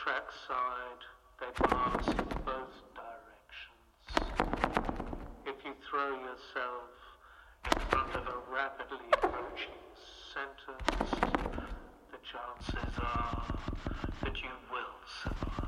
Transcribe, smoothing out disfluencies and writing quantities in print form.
trackside, they pass in both directions. If you throw yourself in front of a rapidly approaching sentence, the chances